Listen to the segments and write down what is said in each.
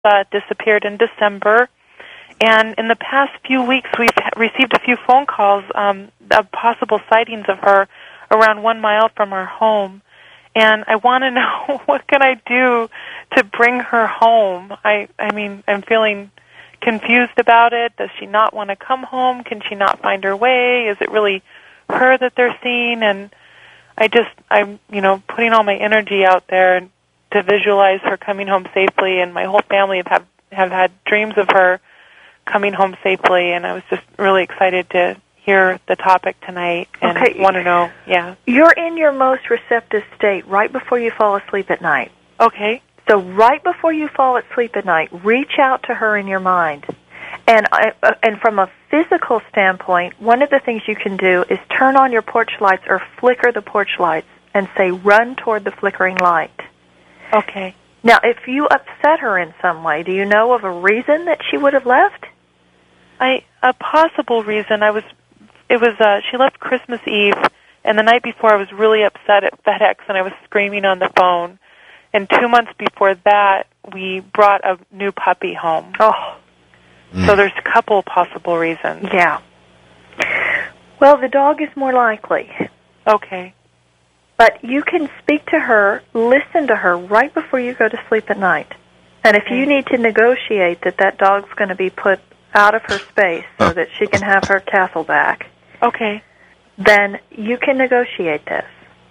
disappeared in December. And in the past few weeks, we've received a few phone calls of possible sightings of her around 1 mile from our home. And I want to know, what can I do to bring her home? I mean, I'm feeling confused about it. Does she not want to come home? Can she not find her way? Is it really her that they're seeing? And I'm putting all my energy out there to visualize her coming home safely, and my whole family have had dreams of her coming home safely, and I was just really excited to hear the topic tonight and want to know, yeah. You're in your most receptive state right before you fall asleep at night. Okay. So right before you fall asleep at night, reach out to her in your mind. And from a physical standpoint, one of the things you can do is turn on your porch lights or flicker the porch lights and say, run toward the flickering light. Okay. Now, if you upset her in some way, do you know of a reason that she would have left? A possible reason, she left Christmas Eve, and the night before I was really upset at FedEx, and I was screaming on the phone. And 2 months before that, we brought a new puppy home. Oh. So there's a couple possible reasons. Yeah. Well, the dog is more likely. Okay. But you can speak to her, listen to her right before you go to sleep at night. And if you need to negotiate that dog's going to be put out of her space so that she can have her castle back, okay, then you can negotiate this.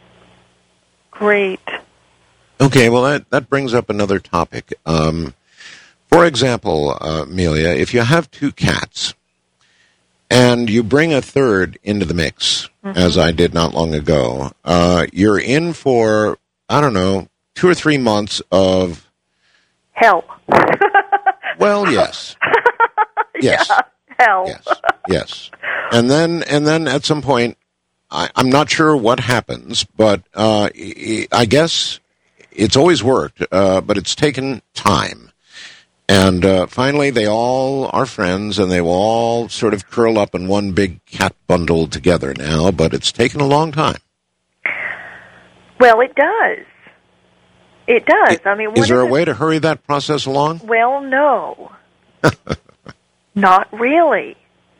Great. Okay, well, that brings up another topic. For example, Amelia, if you have 2 cats and you bring a third into the mix, as I did not long ago, you're in for, 2 or 3 months of... hell. Well, yes. Yes. Yeah, hell. Yes. And then at some point, I'm not sure what happens, but I guess it's always worked, but it's taken time. And finally, they all are friends, and they will all sort of curl up in one big cat bundle together now, but it's taken a long time. Well, it does. It does. Is there a way to hurry that process along? Well, no. Not really.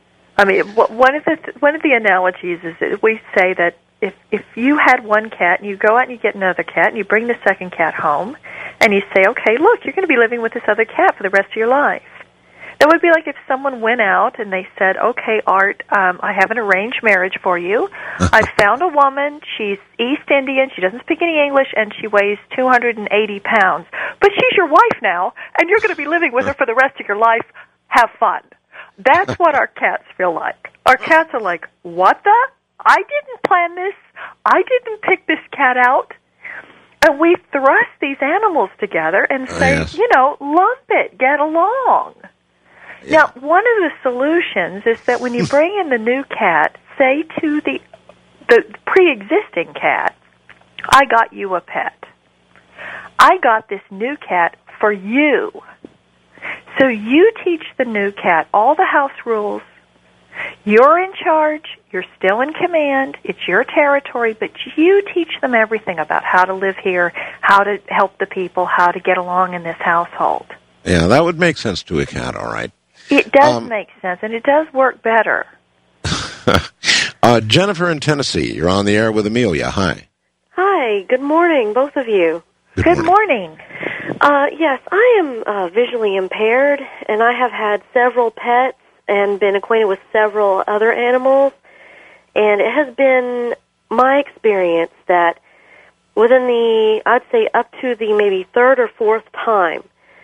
One of the analogies is that we say that if you had one cat and you go out and you get another cat and you bring the second cat home and you say, okay, look, you're going to be living with this other cat for the rest of your life. That would be like if someone went out and they said, okay, Art, I have an arranged marriage for you. I found a woman. She's East Indian. She doesn't speak any English, and she weighs 280 pounds. But she's your wife now, and you're going to be living with her for the rest of your life. Have fun. That's what our cats feel like. Our cats are like, what the? I didn't plan this. I didn't pick this cat out. And we thrust these animals together and say, lump it, get along. Yeah. Now, one of the solutions is that when you bring in the new cat, say to the pre-existing cat, I got you a pet. I got this new cat for you. So you teach the new cat all the house rules. You're in charge. You're still in command. It's your territory, but you teach them everything about how to live here, how to help the people, how to get along in this household. Yeah, that would make sense to a cat, all right. It does make sense, and it does work better. Jennifer in Tennessee, you're on the air with Amelia. Hi. Hi. Good morning, both of you. Good morning. Yes, I am visually impaired, and I have had several pets and been acquainted with several other animals, and it has been my experience that within I'd say up to the maybe third or fourth time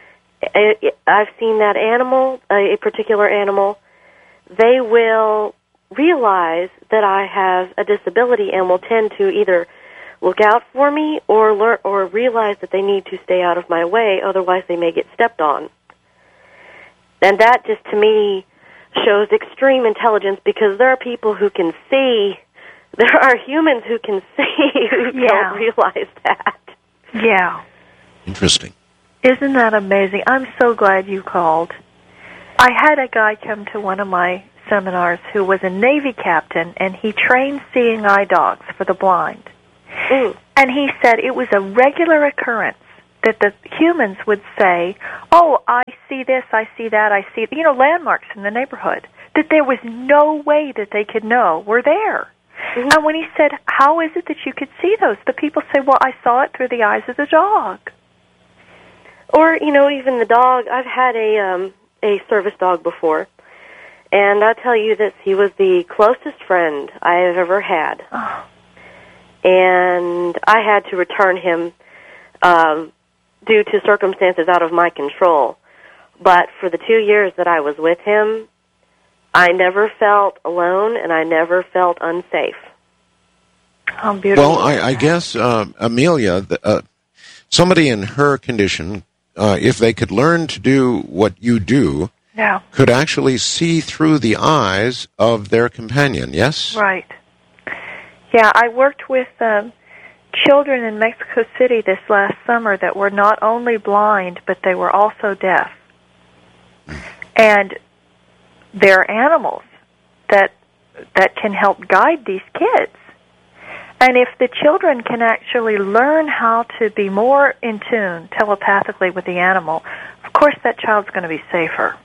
I've seen that animal, a particular animal, they will realize that I have a disability and will tend to either look out for me or realize that they need to stay out of my way, otherwise they may get stepped on. And that just, to me, shows extreme intelligence, because there are people who can see, there are humans who can see who don't realize that. Yeah. Interesting. Isn't that amazing? I'm so glad you called. I had a guy come to one of my seminars who was a Navy captain, and he trained seeing eye dogs for the blind. And he said it was a regular occurrence that the humans would say, oh, I see this, I see that, I see, landmarks in the neighborhood, that there was no way that they could know were there. Mm-hmm. And when he said, how is it that you could see those? The people say, well, I saw it through the eyes of the dog. Or, even the dog. I've had a service dog before, and I'll tell you this, he was the closest friend I have ever had. Oh. And I had to return him due to circumstances out of my control. But for the 2 years that I was with him, I never felt alone, and I never felt unsafe. How beautiful. Well, I guess, Amelia, somebody in her condition, if they could learn to do what you do, could actually see through the eyes of their companion, yes? Right. Yeah, I worked with children in Mexico City this last summer that were not only blind, but they were also deaf. And there are animals that can help guide these kids. And if the children can actually learn how to be more in tune telepathically with the animal, of course that child's going to be safer.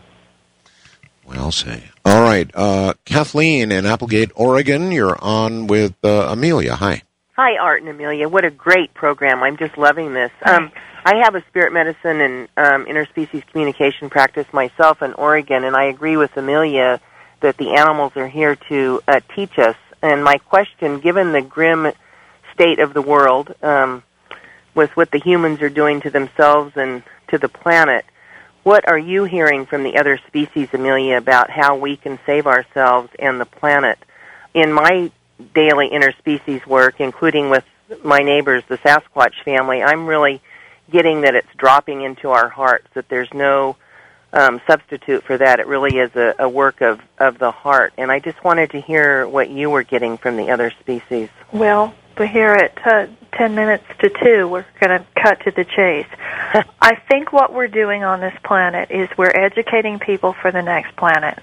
Well, say. All right. Kathleen in Applegate, Oregon, you're on with Amelia. Hi. Hi, Art and Amelia. What a great program. I'm just loving this. I have a spirit medicine and interspecies communication practice myself in Oregon, and I agree with Amelia that the animals are here to teach us. And my question, given the grim state of the world, with what the humans are doing to themselves and to the planet, what are you hearing from the other species, Amelia, about how we can save ourselves and the planet? In my daily interspecies work, including with my neighbors, the Sasquatch family, I'm really getting that it's dropping into our hearts, that there's no substitute for that. It really is a work of the heart. And I just wanted to hear what you were getting from the other species. Well, we're here at 10 minutes to 2. We're going to cut to the chase. I think what we're doing on this planet is we're educating people for the next planet.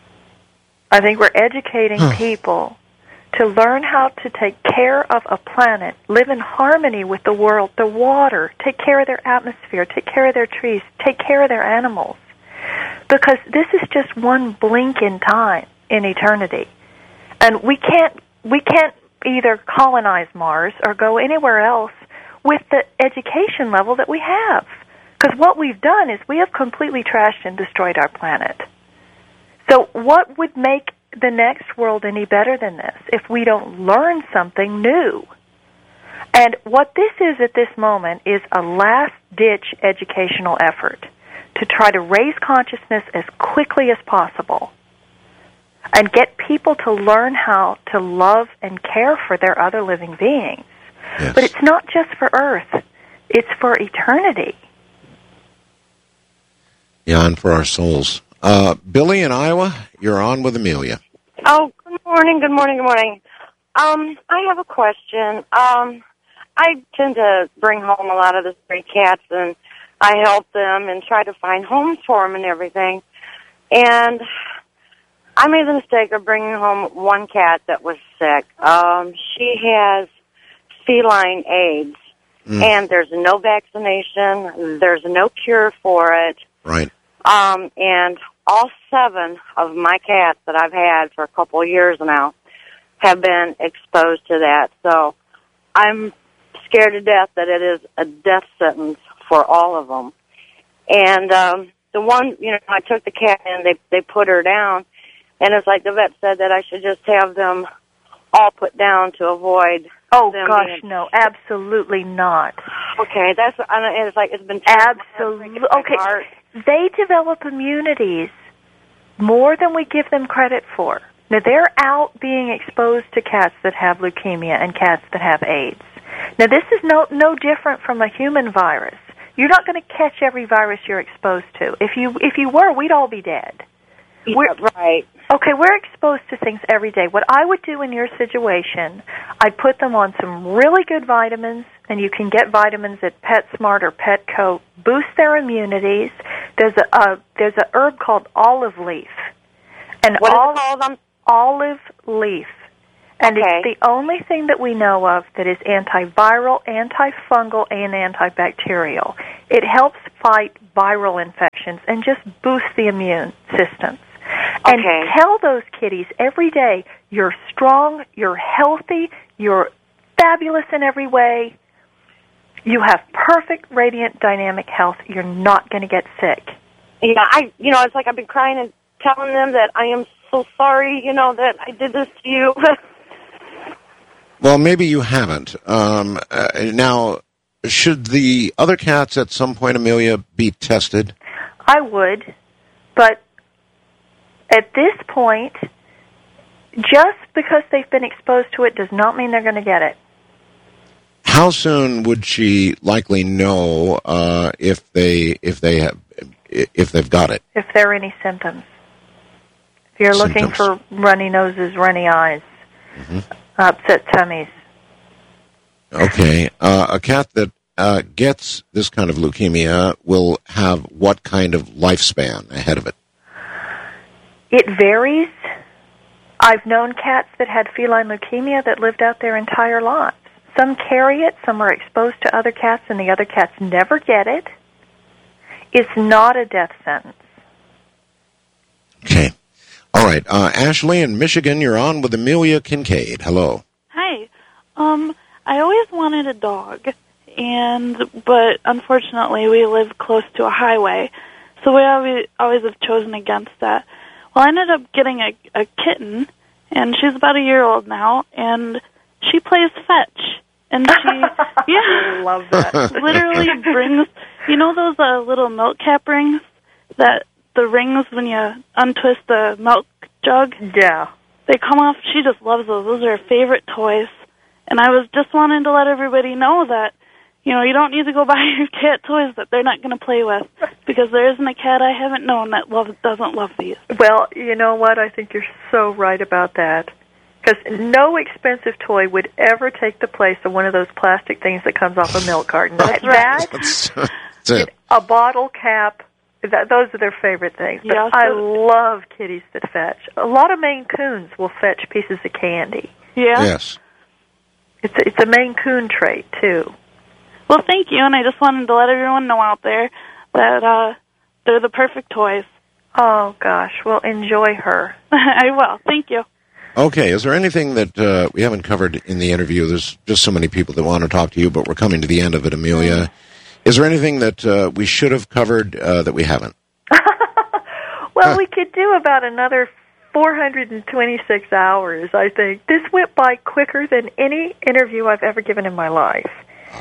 I think we're educating people to learn how to take care of a planet, live in harmony with the world, the water, take care of their atmosphere, take care of their trees, take care of their animals. Because this is just one blink in time in eternity. And we can't either colonize Mars or go anywhere else with the education level that we have. Because what we've done is we have completely trashed and destroyed our planet. So what would make the next world any better than this if we don't learn something new? And what this is at this moment is a last-ditch educational effort to try to raise consciousness as quickly as possible and get people to learn how to love and care for their other living beings. Yes. But it's not just for Earth. It's for eternity. Yeah, and for our souls. Billy in Iowa, you're on with Amelia. Oh, good morning. I have a question. I tend to bring home a lot of the stray cats, and I help them and try to find homes for them and everything. And I made the mistake of bringing home one cat that was sick. She has feline AIDS, and there's no vaccination. There's no cure for it. Right. And all 7 of my cats that I've had for a couple of years now have been exposed to that. So I'm scared to death that it is a death sentence for all of them. And the one, I took the cat in, they put her down, and it's like the vet said that I should just have them all put down to avoid. Oh gosh, no, absolutely not. Okay, it's like it's been absolutely okay. They develop immunities more than we give them credit for. Now, they're out being exposed to cats that have leukemia and cats that have AIDS. Now, this is no different from a human virus. You're not going to catch every virus you're exposed to. If you were, we'd all be dead. Right. Okay, we're exposed to things every day. What I would do in your situation, I'd put them on some really good vitamins, and you can get vitamins at PetSmart or Petco. Boost their immunities. There's a herb called olive leaf. And what is it called? Olive leaf. And Okay. it's the only thing that we know of that is antiviral, antifungal, and antibacterial. It helps fight viral infections and just boost the immune systems. And Okay. tell those kitties every day, you're strong, you're healthy, you're fabulous in every way, you have perfect, radiant, dynamic health, you're not going to get sick. Yeah, it's like I've been crying and telling them that I am so sorry, that I did this to you. Well, maybe you haven't. Now, should the other cats at some point, Amelia, be tested? I would, but at this point, just because they've been exposed to it does not mean they're going to get it. How soon would she likely know if they've got it? If there are any symptoms. If you're looking for runny noses, runny eyes, upset tummies. Okay. A cat that gets this kind of leukemia will have what kind of lifespan ahead of it? It varies. I've known cats that had feline leukemia that lived out their entire lives. Some carry it, some are exposed to other cats, and the other cats never get it. It's not a death sentence. Okay. All right. Ashley in Michigan, you're on with Amelia Kincaid. Hello. Hi. I always wanted a dog, but unfortunately we live close to a highway, so we always have chosen against that. Well, I ended up getting a kitten, and she's about a year old now, and she plays fetch. And she, I love that. literally brings, those little milk cap rings, that the rings when you untwist the milk jug? Yeah. They come off. She just loves those. Those are her favorite toys. And I was just wanting to let everybody know that, you don't need to go buy your cat toys that they're not going to play with, because there isn't a cat I haven't known that doesn't love these. Well, you know what? I think you're so right about that. Because no expensive toy would ever take the place of one of those plastic things that comes off a milk carton. That's right. That's it. A bottle cap, those are their favorite things. But Yeah, I love kitties that fetch. A lot of Maine Coons will fetch pieces of candy. Yeah? Yes. It's a Maine Coon trait, too. Well, thank you, and I just wanted to let everyone know out there that they're the perfect toys. Oh, gosh. Well, enjoy her. I will. Thank you. Okay, is there anything that we haven't covered in the interview? There's just so many people that want to talk to you, but we're coming to the end of it, Amelia. Is there anything that we should have covered that we haven't? Well, we could do about another 426 hours, I think. This went by quicker than any interview I've ever given in my life.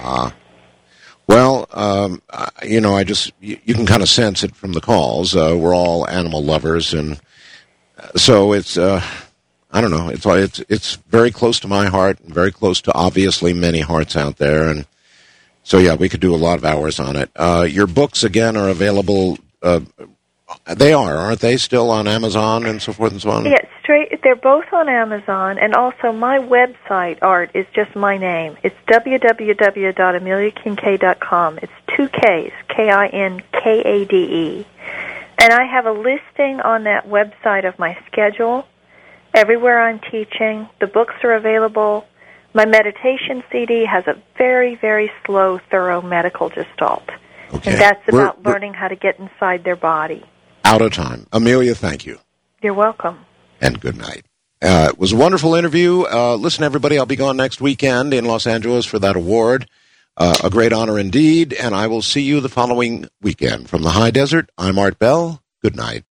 Well, you can kind of sense it from the calls. We're all animal lovers, and so it's... I don't know. It's very close to my heart and very close to obviously many hearts out there. And so, yeah, we could do a lot of hours on it. Your books, again, are available. They aren't they, still on Amazon and so forth and so on? Yeah, they're both on Amazon. And also my website, Art, is just my name. It's www.ameliakincaid.com. It's 2 Ks, Kinkade. And I have a listing on that website of my schedule. Everywhere I'm teaching, the books are available. My meditation CD has a very, very slow, thorough medical gestalt. Okay. And that's about learning how to get inside their body. Out of time. Amelia, thank you. You're welcome. And good night. It was a wonderful interview. Listen, everybody, I'll be gone next weekend in Los Angeles for that award. A great honor indeed, and I will see you the following weekend. From the high desert, I'm Art Bell. Good night.